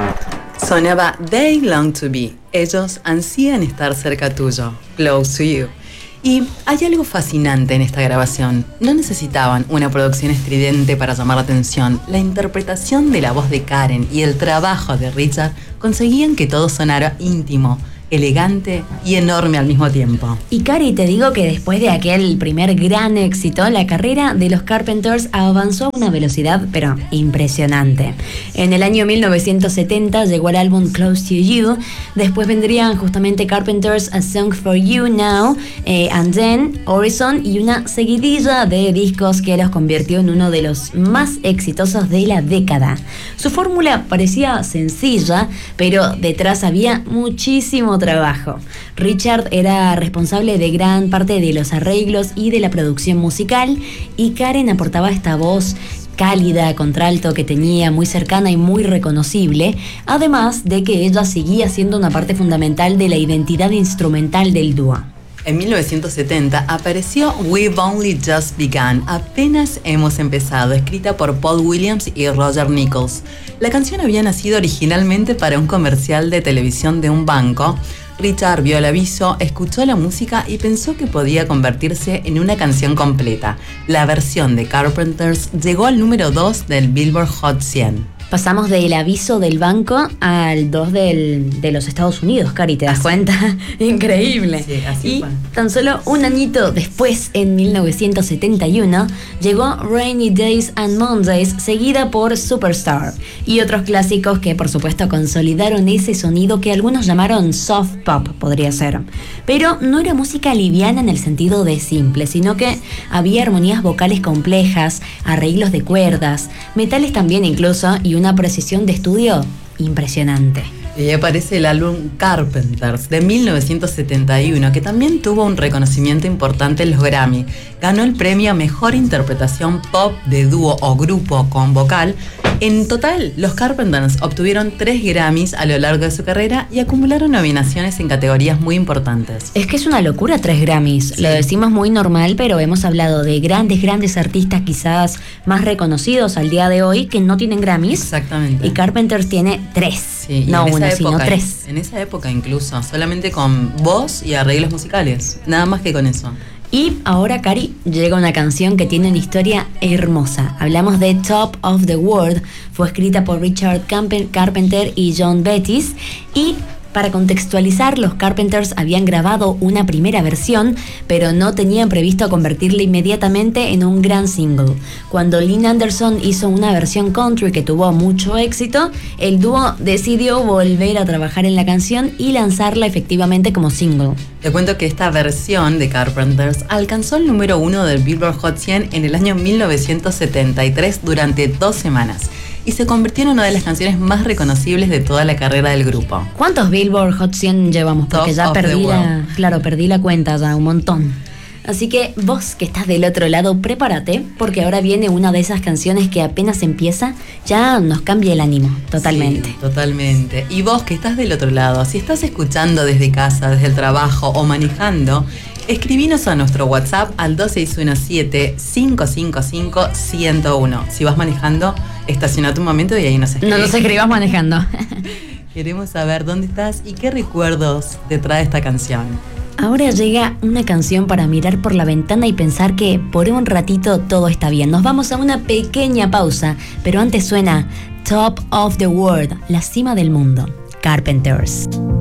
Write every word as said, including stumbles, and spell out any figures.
Sonaba They Long to Be. Ellos ansían estar cerca tuyo. Close to you. Y hay algo fascinante en esta grabación. No necesitaban una producción estridente para llamar la atención. La interpretación de la voz de Karen y el trabajo de Richard conseguían que todo sonara íntimo, elegante y enorme al mismo tiempo. Y Cari, te digo que después de aquel primer gran éxito, la carrera de los Carpenters avanzó a una velocidad pero impresionante. En el año mil novecientos setenta llegó el álbum Close to You, después vendrían justamente Carpenters, A Song for You Now, eh, and Then, Horizon y una seguidilla de discos que los convirtió en uno de los más exitosos de la década. Su fórmula parecía sencilla, pero detrás había muchísimo trabajo. Richard era responsable de gran parte de los arreglos y de la producción musical, y Karen aportaba esta voz cálida, contralto que tenía, muy cercana y muy reconocible, además de que ella seguía siendo una parte fundamental de la identidad instrumental del dúo. En mil novecientos setenta apareció We've Only Just Begun, apenas hemos empezado, escrita por Paul Williams y Roger Nichols. La canción había nacido originalmente para un comercial de televisión de un banco. Richard vio el aviso, escuchó la música y pensó que podía convertirse en una canción completa. La versión de Carpenters llegó al número dos del Billboard Hot cien. Pasamos del aviso del banco al dos del, de los Estados Unidos, Cari, ¿te das así cuenta? Increíble. Sí, así y fue. Tan solo un añito después, en mil novecientos setenta y uno, llegó Rainy Days and Mondays, seguida por Superstar, y otros clásicos que por supuesto consolidaron ese sonido que algunos llamaron soft pop, podría ser. Pero no era música liviana en el sentido de simple, sino que había armonías vocales complejas, arreglos de cuerdas, metales también incluso, y una precisión de estudio impresionante. Y aparece el álbum Carpenters de mil novecientos setenta y uno, que también tuvo un reconocimiento importante en los Grammy. Ganó el premio a Mejor Interpretación Pop de Dúo o Grupo con Vocal. En total, los Carpenters obtuvieron tres Grammys a lo largo de su carrera y acumularon nominaciones en categorías muy importantes. Es que es una locura tres Grammys. Sí. Lo decimos muy normal, pero hemos hablado de grandes, grandes artistas quizás más reconocidos al día de hoy que no tienen Grammys. Exactamente. Y Carpenters tiene tres. Sí, no uno, época, sino tres. En esa época incluso, solamente con voz y arreglos musicales. Nada más que con eso. Y ahora, Cari, llega una canción que tiene una historia hermosa. Hablamos de Top of the World. Fue escrita por Richard Carpenter y John Bettis. Y para contextualizar, los Carpenters habían grabado una primera versión, pero no tenían previsto convertirla inmediatamente en un gran single. Cuando Lynn Anderson hizo una versión country que tuvo mucho éxito, el dúo decidió volver a trabajar en la canción y lanzarla efectivamente como single. Te cuento que esta versión de Carpenters alcanzó el número uno del Billboard Hot cien en el año mil novecientos setenta y tres durante dos semanas. Y se convirtió en una de las canciones más reconocibles de toda la carrera del grupo. ¿Cuántos Billboard Hot cien llevamos? Porque Top ya perdí la, world. claro, perdí la cuenta ya, un montón. Así que vos que estás del otro lado, prepárate, porque ahora viene una de esas canciones que apenas empieza, ya nos cambia el ánimo, totalmente. Sí, totalmente. Y vos que estás del otro lado, si estás escuchando desde casa, desde el trabajo o manejando, escribinos a nuestro WhatsApp al dos seis uno siete, cinco cinco cinco, uno cero uno. Si vas manejando, estacionate un momento y ahí nos escribís. No nos escribas manejando. Queremos saber dónde estás y qué recuerdos te trae esta canción. Ahora llega una canción para mirar por la ventana y pensar que por un ratito todo está bien. Nos vamos a una pequeña pausa, pero antes suena Top of the World, la cima del mundo, Carpenters.